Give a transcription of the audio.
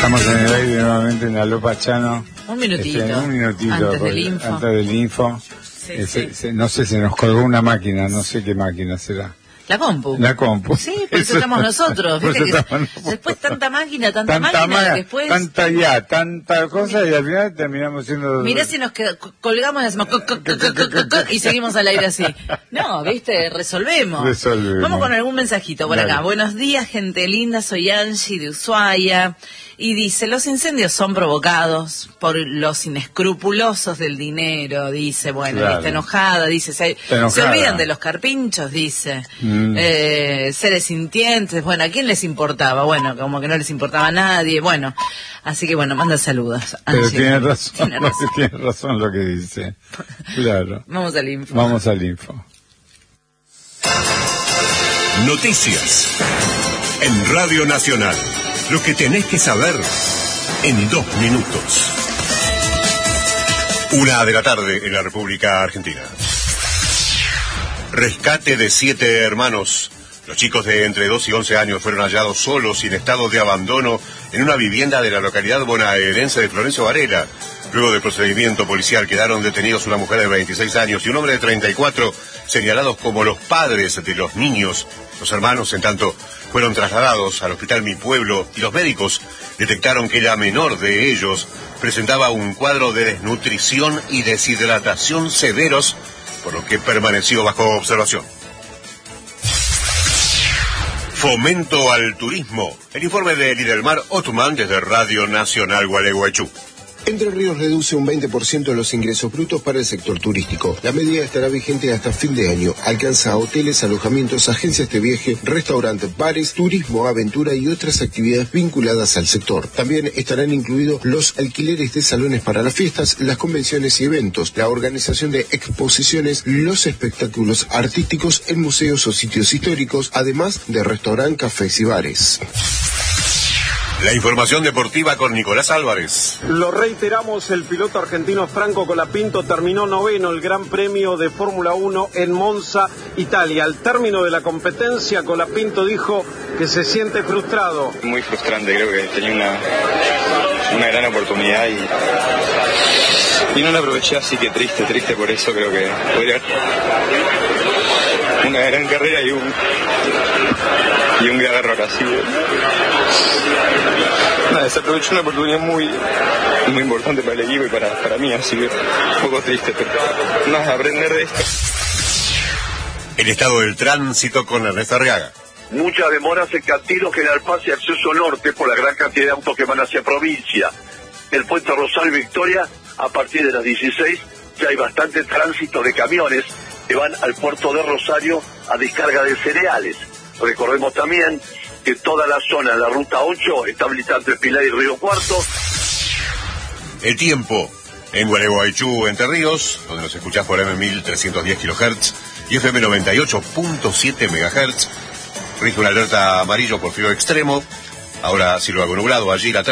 Estamos en el aire nuevamente en la Lupa Chano. Un minutito. Un minutito. Antes del info. Antes del info. Sí. No sé, se nos colgó una máquina, no sé qué máquina será. La compu. La compu. Sí, por eso estamos nosotros. ¿Viste que después tanta máquina, después... Tanta cosa y al final terminamos siendo... Mirá si nos colgamos y hacemos... y seguimos al aire así. No, ¿viste? Resolvemos. Vamos con algún mensajito por acá. Buenos días, gente linda. Soy Angie de Ushuaia. Y dice, los incendios son provocados por los inescrupulosos del dinero, dice, bueno, claro. Está enojada, dice, se olvidan de los carpinchos, dice, seres sintientes, bueno, ¿a quién les importaba? Bueno, como que no les importaba a nadie, bueno, así que bueno, manda saludos. Pero tiene razón lo que dice, claro. Vamos al info. Noticias en Radio Nacional. Lo que tenés que saber en 2 minutos. 1 de la tarde en la República Argentina. Rescate de 7 hermanos. Los chicos de entre 2 y 11 años fueron hallados solos y en estado de abandono en una vivienda de la localidad bonaerense de Florencio Varela. Luego del procedimiento policial quedaron detenidos una mujer de 26 años y un hombre de 34, señalados como los padres de los niños. Los hermanos, en tanto, fueron trasladados al hospital Mi Pueblo y los médicos detectaron que la menor de ellos presentaba un cuadro de desnutrición y deshidratación severos, por lo que permaneció bajo observación. Fomento al turismo. El informe de Lidelmar Othman desde Radio Nacional Gualeguaychú. Entre Ríos reduce un 20% los ingresos brutos para el sector turístico. La medida estará vigente hasta fin de año. Alcanza a hoteles, alojamientos, agencias de viaje, restaurantes, bares, turismo, aventura y otras actividades vinculadas al sector. También estarán incluidos los alquileres de salones para las fiestas, las convenciones y eventos, la organización de exposiciones, los espectáculos artísticos en museos o sitios históricos, además de restaurantes, cafés y bares. La información deportiva con Nicolás Álvarez. Lo reiteramos, el piloto argentino Franco Colapinto terminó noveno el Gran Premio de Fórmula 1 en Monza, Italia. Al término de la competencia, Colapinto dijo que se siente frustrado. Muy frustrante, creo que tenía una gran oportunidad y no la aproveché, así que triste por eso. Creo que podría una gran carrera y un gran error así. Desaprovechó una oportunidad muy importante para el equipo y para mí, así que un poco triste, pero nada, aprender de esto. El estado del tránsito con Ernesto Arriaga. Muchas demoras en Cantilo, General Paz y Acceso Norte por la gran cantidad de autos que van hacia provincia. El puente Rosario Victoria, a partir de las 16, ya hay bastante tránsito de camiones que van al puerto de Rosario a descarga de cereales. Recordemos también que toda la zona de la Ruta 8 está habilitada entre Pilar y Río Cuarto. El tiempo en Gualeguaychú, Entre Ríos, donde nos escuchás por M1310 kHz y FM 98.7 MHz. Rige una alerta amarillo por frío extremo. Ahora cielo algo nublado, allí la